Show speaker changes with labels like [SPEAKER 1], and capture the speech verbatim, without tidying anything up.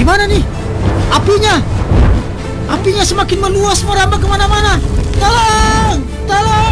[SPEAKER 1] Gimana nih? Apinya, apinya semakin meluas merambah kemana-mana. Tolong, tolong.